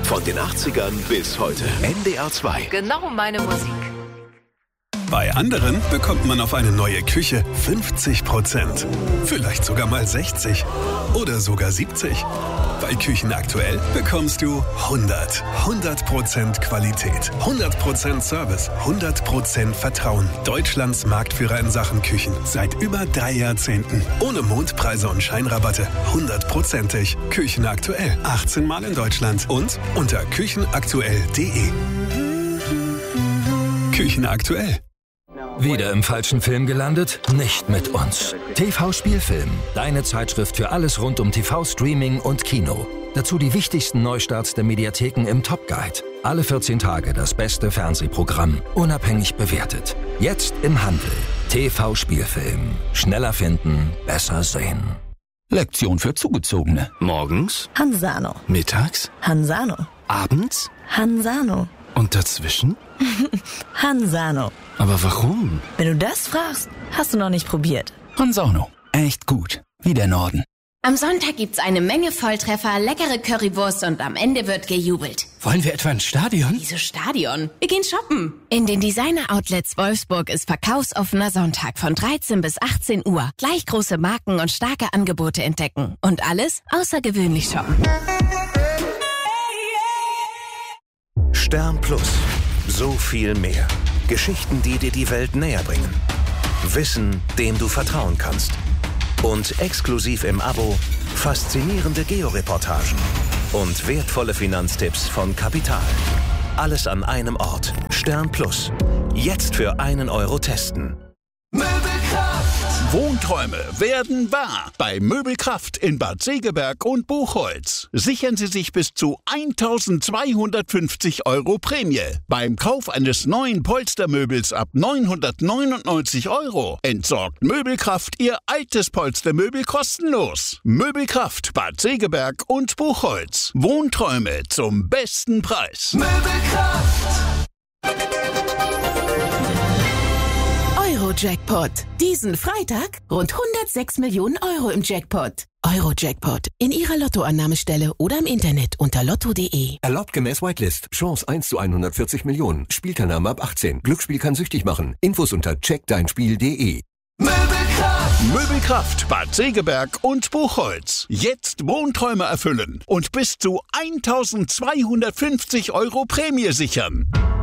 Von den 80ern bis heute. NDR 2. Genau meine Musik. Bei anderen bekommt man auf eine neue Küche 50%. Vielleicht sogar mal 60. Oder sogar 70. Bei Küchen aktuell bekommst du 100% Qualität, 100% Service, 100% Vertrauen. Deutschlands Marktführer in Sachen Küchen. Seit über 3 Jahrzehnten. Ohne Mondpreise und Scheinrabatte. 100%ig. Küchen aktuell. 18 Mal in Deutschland. Und unter küchenaktuell.de. Küchen aktuell. Wieder im falschen Film gelandet? Nicht mit uns. TV Spielfilm, deine Zeitschrift für alles rund um TV, Streaming und Kino. Dazu die wichtigsten Neustarts der Mediatheken im Top Guide. Alle 14 Tage das beste Fernsehprogramm, unabhängig bewertet. Jetzt im Handel. TV Spielfilm. Schneller finden, besser sehen. Lektion für Zugezogene. Morgens? Hansano. Mittags? Hansano. Abends? Hansano. Und dazwischen? Hansano. Aber warum? Wenn du das fragst, hast du noch nicht probiert. Hansano. Echt gut. Wie der Norden. Am Sonntag gibt's eine Menge Volltreffer, leckere Currywurst und am Ende wird gejubelt. Wollen wir etwa ins Stadion? Wieso Stadion? Wir gehen shoppen. In den Designer-Outlets Wolfsburg ist verkaufsoffener Sonntag von 13 bis 18 Uhr. Gleich große Marken und starke Angebote entdecken. Und alles außergewöhnlich shoppen. Stern Plus. So viel mehr. Geschichten, die dir die Welt näher bringen. Wissen, dem du vertrauen kannst. Und exklusiv im Abo faszinierende Georeportagen und wertvolle Finanztipps von Kapital. Alles an einem Ort. Stern Plus. Jetzt für 1 Euro testen. Wohnträume werden wahr bei Möbelkraft in Bad Segeberg und Buchholz. Sichern Sie sich bis zu 1.250 € Prämie. Beim Kauf eines neuen Polstermöbels ab 999 €. Entsorgt Möbelkraft Ihr altes Polstermöbel kostenlos. Möbelkraft Bad Segeberg und Buchholz. Wohnträume zum besten Preis. Möbelkraft! Euro-Jackpot. Diesen Freitag rund 106 Millionen € im Jackpot. Euro-Jackpot. In Ihrer Lottoannahmestelle oder im Internet unter lotto.de. Erlaubt gemäß Whitelist. Chance 1 zu 140 Millionen. Spielteilnahme ab 18. Glücksspiel kann süchtig machen. Infos unter checkdeinspiel.de. Möbelkraft! Möbelkraft Bad Segeberg und Buchholz. Jetzt Wohnträume erfüllen und bis zu 1.250 € Prämie sichern.